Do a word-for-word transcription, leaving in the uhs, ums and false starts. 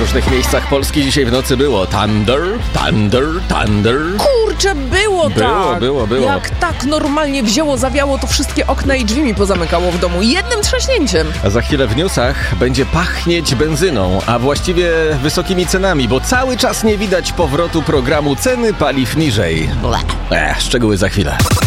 różnych miejscach Polski dzisiaj w nocy było thunder, thunder, thunder. Kurczę, było, Było, tak. było, było. Jak tak normalnie wzięło, zawiało, to wszystkie okna i drzwi mi pozamykało w domu jednym trzaśnięciem. A za chwilę w newsach będzie pachnieć benzyną, a właściwie wysokimi cenami, bo cały czas nie widać powrotu programu Ceny Paliw Niżej. Ech, szczegóły za chwilę.